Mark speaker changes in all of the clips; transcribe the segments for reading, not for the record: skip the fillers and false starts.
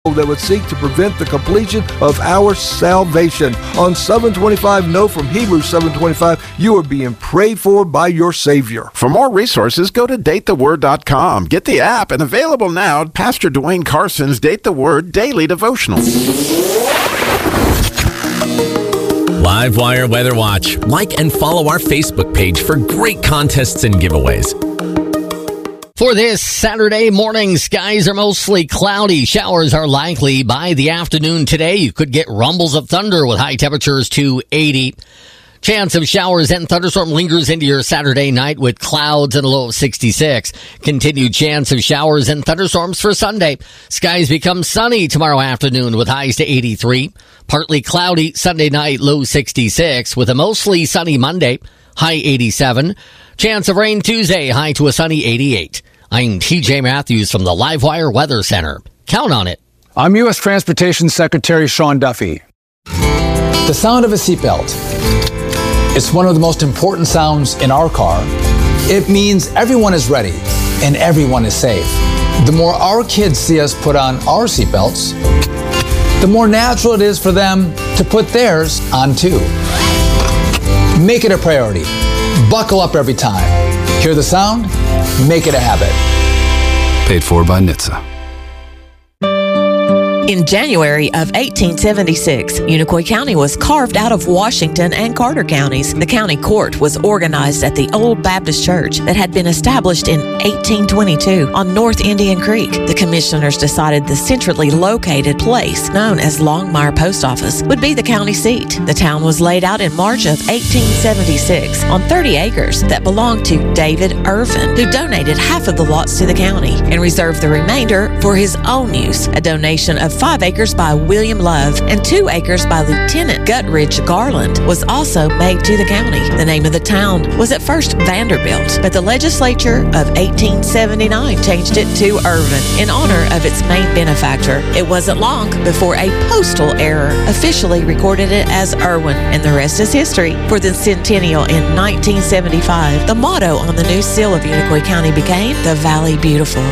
Speaker 1: that would seek to prevent the completion of our salvation. On 725, know from Hebrews 725, you are being prayed for by your Savior.
Speaker 2: For more resources, go to datetheword.com. Get the app, and available now, Pastor Dwayne Carson's Date the Word Daily Devotional.
Speaker 3: Livewire Weather Watch. Like and follow our Facebook page for great contests and giveaways. For this Saturday morning, skies are mostly cloudy. Showers are likely by the afternoon today. You could get rumbles of thunder with high temperatures to 80. Chance of showers and thunderstorm lingers into your Saturday night with clouds and a low of 66. Continued chance of showers and thunderstorms for Sunday. Skies become sunny tomorrow afternoon with highs to 83. Partly cloudy Sunday night, low 66 with a mostly sunny Monday, high 87. Chance of rain Tuesday, high to a sunny 88. I'm TJ Matthews from the Livewire Weather Center. Count on it.
Speaker 4: I'm U.S. Transportation Secretary Sean Duffy. The sound of a seatbelt. It's one of the most important sounds in our car. It means everyone is ready and everyone is safe. The more our kids see us put on our seatbelts, the more natural it is for them to put theirs on too. Make it a priority. Buckle up every time. Hear the sound? Make it a habit.
Speaker 5: Paid for by NHTSA.
Speaker 6: In January of 1876, Unicoi County was carved out of Washington and Carter counties. The county court was organized at the Old Baptist Church that had been established in 1822 on North Indian Creek. The commissioners decided the centrally located place, known as Longmire Post Office, would be the county seat. The town was laid out in March of 1876 on 30 acres that belonged to David Irvin, who donated half of the lots to the county and reserved the remainder for his own use. A donation of 5 acres by William Love and 2 acres by Lieutenant Guttridge Garland was also made to the county. The name of the town was at first Vanderbilt, but the legislature of 1879 changed it to Irvin in honor of its main benefactor. It wasn't long before a postal error officially recorded it as Irwin, and the rest is history. For the centennial in 1975, the motto on the new seal of Unicoi County became "The Valley Beautiful."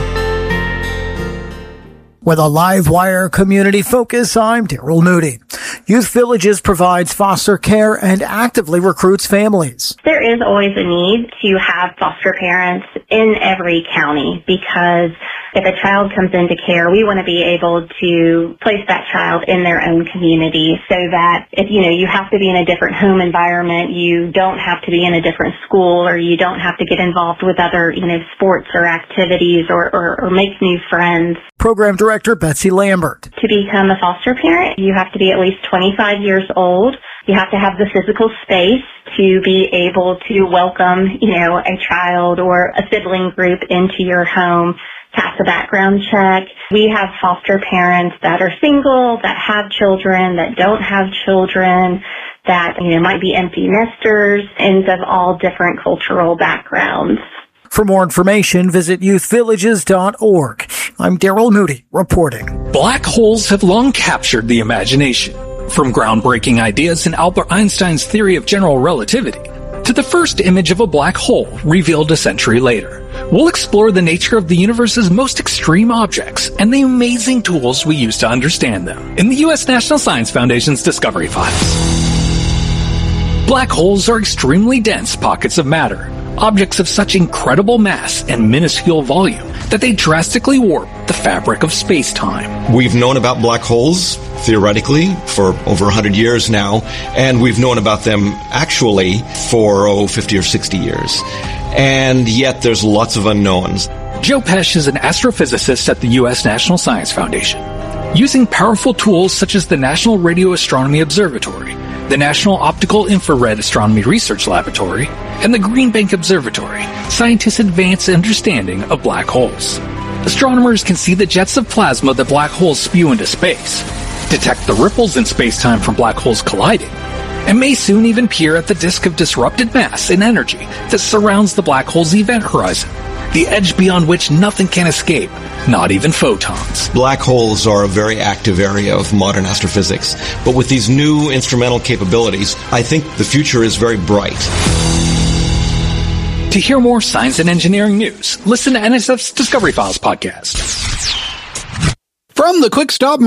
Speaker 7: With a Livewire community focus, I'm Daryl Moody. Youth Villages provides foster care and actively recruits families.
Speaker 8: There is always a need to have foster parents in every county because if a child comes into care, we want to be able to place that child in their own community so that if, you have to be in a different home environment, you don't have to be in a different school, or you don't have to get involved with other, sports or activities or make new friends.
Speaker 7: Program Director Betsy Lambert.
Speaker 8: To become a foster parent, you have to be at least 25 years old. You have to have the physical space to be able to welcome, a child or a sibling group into your home, pass a background check. We have foster parents that are single, that have children, that don't have children, that, might be empty nesters, and of all different cultural backgrounds.
Speaker 7: For more information, visit youthvillages.org. I'm Daryl Moody reporting.
Speaker 9: Black holes have long captured the imagination. From groundbreaking ideas in Albert Einstein's theory of general relativity to the first image of a black hole revealed a century later, we'll explore the nature of the universe's most extreme objects and the amazing tools we use to understand them in the U.S. National Science Foundation's Discovery Files. Black holes are extremely dense pockets of matter, objects of such incredible mass and minuscule volume that they drastically warp the fabric of space-time.
Speaker 10: We've known about black holes, theoretically, for over 100 years now, and we've known about them actually for, 50 or 60 years. And yet there's lots of unknowns.
Speaker 9: Joe Pesch is an astrophysicist at the U.S. National Science Foundation. Using powerful tools such as the National Radio Astronomy Observatory, the National Optical Infrared Astronomy Research Laboratory, and the Green Bank Observatory, scientists advance understanding of black holes. Astronomers can see the jets of plasma that black holes spew into space, detect the ripples in space-time from black holes colliding, and may soon even peer at the disk of disrupted mass and energy that surrounds the black hole's event horizon, the edge beyond which nothing can escape, not even photons.
Speaker 10: Black holes are a very active area of modern astrophysics, but with these new instrumental capabilities, I think the future is very bright.
Speaker 9: To hear more science and engineering news, listen to NSF's Discovery Files podcast.
Speaker 11: From the Quick Stop